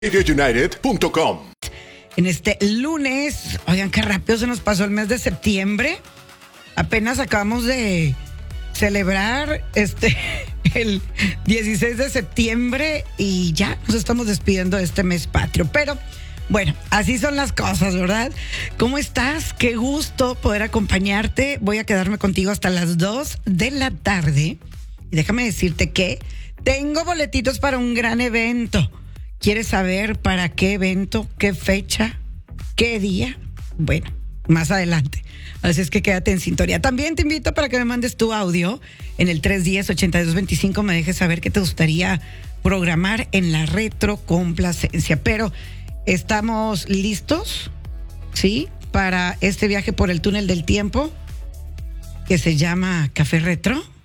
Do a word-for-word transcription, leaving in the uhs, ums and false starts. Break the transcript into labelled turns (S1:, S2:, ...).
S1: radio united punto com.
S2: En este lunes, oigan qué rápido se nos pasó el mes de septiembre. Apenas acabamos de celebrar este el dieciséis de septiembre y ya nos estamos despidiendo de este mes patrio. Pero bueno, así son las cosas, ¿verdad? ¿Cómo estás? Qué gusto poder acompañarte. Voy a quedarme contigo hasta las dos de la tarde. Y déjame decirte que tengo boletitos para un gran evento. ¿Quieres saber para qué evento, qué fecha, qué día? Bueno, más adelante. Así es que quédate en sintonía. También te invito para que me mandes tu audio en el tres uno cero, ocho dos dos cinco. Me dejes saber qué te gustaría programar en la retrocomplacencia. Pero, ¿estamos listos? ¿Sí? Para este viaje por el túnel del tiempo que se llama Café Retro.